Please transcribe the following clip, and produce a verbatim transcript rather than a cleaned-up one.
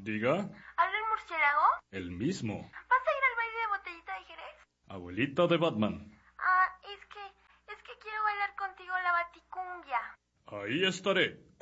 Diga. ¿Habla el murciélago? El mismo. ¿Vas a ir al baile de Botellita de Jerez? Abuelita de Batman. Ah, es que, es que quiero bailar contigo la baticumbia. Ahí estaré.